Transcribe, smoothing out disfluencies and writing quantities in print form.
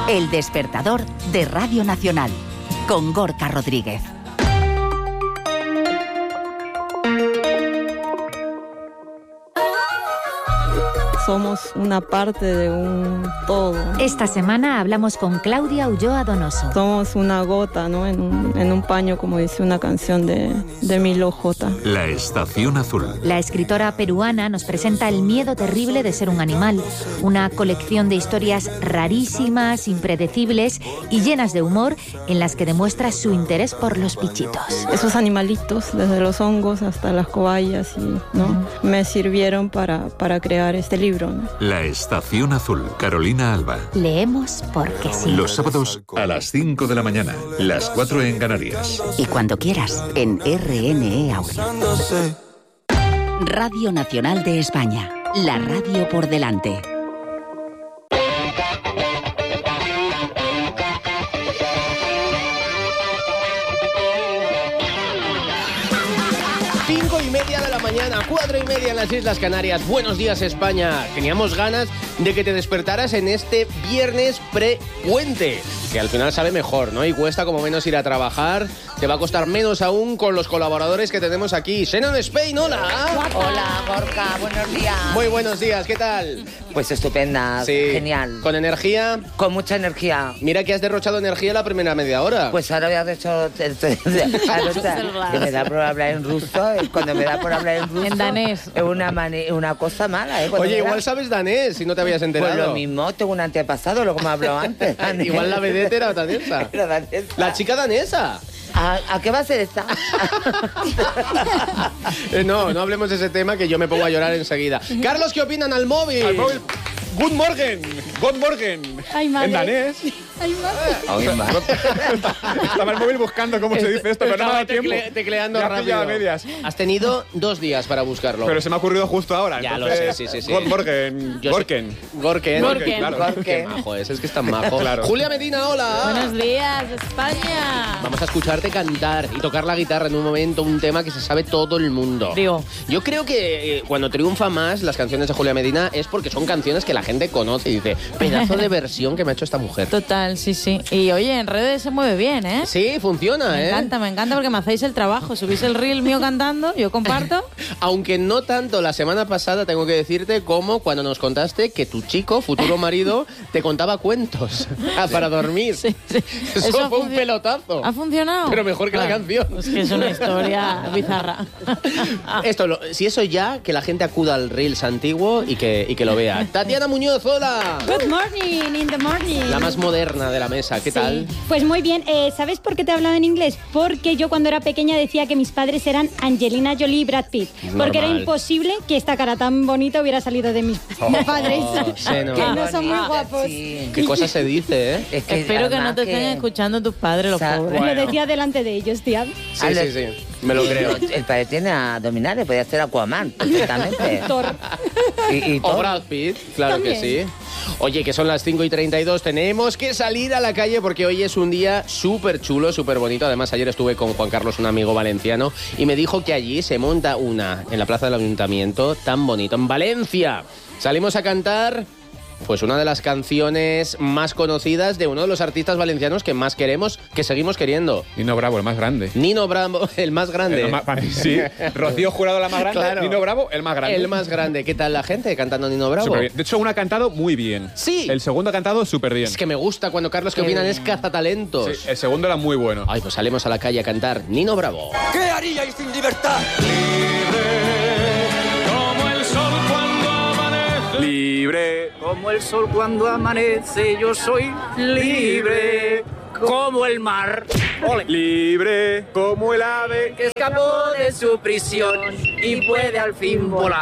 El despertador de Radio Nacional, con Gorka Rodríguez. Somos una parte de un todo. Esta semana hablamos con Claudia Ulloa Donoso. Somos una gota, ¿no? En un paño, como dice una canción de Milo J. La Estación Azul. La escritora peruana nos presenta el miedo terrible de ser un animal, una colección de historias rarísimas, impredecibles y llenas de humor en las que demuestra su interés por los bichitos. Esos animalitos, desde los hongos hasta las cobayas, ¿no? Me sirvieron para crear este libro. La Estación Azul, Carolina Alba. Leemos porque sí. Los sábados a las 5 de la mañana, las 4 en Canarias. Y cuando quieras, en RNE Audio. Radio Nacional de España, la radio por delante. Mañana, 4:30 en las Islas Canarias. Buenos días, España. Teníamos ganas de que te despertaras en este viernes pre-puente, que al final sabe mejor, ¿no? Y cuesta como menos ir a trabajar. Te va a costar menos aún con los colaboradores que tenemos aquí. Xenon Spain, hola. Hola, Gorka, buenos días. Muy buenos días, ¿qué tal? Pues estupenda, sí. Genial. ¿Con energía? Con mucha energía. Mira que has derrochado energía la primera media hora. Pues ahora voy a derrochar... que me da por hablar en ruso, cuando me da por hablar en ruso... En danés. Es una cosa mala, ¿eh? Oye, igual sabes danés, si no te habías enterado. Pues lo mismo, tengo un antepasado, lo que me habló antes. Igual la vedette era danesa. La chica danesa. ¿A qué va a ser esta? No hablemos de ese tema, que yo me pongo a llorar enseguida. Carlos, ¿qué opinan al móvil? Al móvil. Good morgen. Good morgen. Ay, madre. En danés. Ay, madre. Estaba el móvil buscando cómo se dice esto, pero no me ha dado tiempo. Tecleando ya rápido. A medias. Has tenido 2 días para buscarlo. Pero se me ha ocurrido justo ahora. Ya entonces, lo sé, sí. Good morgen. Gorken. Claro. Qué majo es que es tan majo. Claro. Julia Medina, hola. Buenos días, España. Vamos a escucharte cantar y tocar la guitarra en un momento, un tema que se sabe todo el mundo. Digo. Yo creo que cuando triunfa más las canciones de Julia Medina es porque son canciones que la gente conoce y dice, pedazo de versión que me ha hecho esta mujer. Total, sí. Y oye, en redes se mueve bien, ¿eh? Sí, funciona, Me encanta porque me hacéis el trabajo. Subís el reel mío cantando, yo comparto. Aunque no tanto la semana pasada, tengo que decirte, como cuando nos contaste que tu chico, futuro marido, te contaba cuentos para dormir. Sí. Eso fue un pelotazo. ¿Ha funcionado? Pero mejor que la canción. Es que es una historia bizarra. Si eso ya, que la gente acuda al Reels antiguo y que lo vea. Tatiana Muñoz, hola. Good morning, in the morning. La más moderna de la mesa, ¿qué tal? Pues muy bien. ¿Sabes por qué te he hablado en inglés? Porque yo cuando era pequeña decía que mis padres eran Angelina Jolie y Brad Pitt. Normal. Porque era imposible que esta cara tan bonita hubiera salido de mis padres. Seno. Que no son muy guapos. Sí. Qué cosa se dice, ¿eh? Es que Espero que además no te estén escuchando tus padres, los pobres. Lo decía delante de ellos, tía. Sí. Me lo creo. El padre tiene abdominales, podría ser Aquaman, perfectamente. Thor. Y O Brad Pitt, claro que sí. Oye, que son las 5:32, tenemos que salir a la calle porque hoy es un día súper chulo, súper bonito. Además, ayer estuve con Juan Carlos, un amigo valenciano, y me dijo que allí se monta en la plaza del Ayuntamiento, tan bonito, en Valencia. Salimos a cantar... pues una de las canciones más conocidas de uno de los artistas valencianos que más queremos, que seguimos queriendo. Nino Bravo, el más grande. Nino Bravo, el más grande. Sí, Rocío Jurado, la más grande. Claro. Nino Bravo, el más grande. El más grande. ¿Qué tal la gente cantando Nino Bravo? Súper bien. De hecho, uno ha cantado muy bien. Sí. El segundo ha cantado súper bien. Es que me gusta cuando Carlos, que opinan, es cazatalentos. Sí, el segundo era muy bueno. Ay, pues salimos a la calle a cantar Nino Bravo. ¿Qué haríais sin libertad? Libre. Como el sol cuando amanece, yo soy libre. Como el mar. Ole. Libre como el ave Que escapó de su prisión y puede al fin volar.